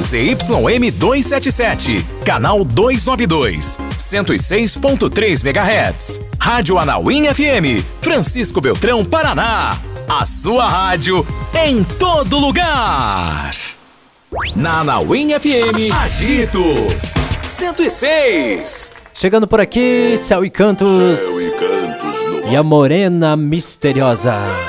ZYM 277, canal 292, 106.3 MHz. Rádio Anauim FM, Francisco Beltrão, Paraná. A sua rádio em todo lugar. Na Anauim FM, Agito 106. Chegando por aqui, Céu e Cantos. Céu e Cantos no... E a Morena Misteriosa.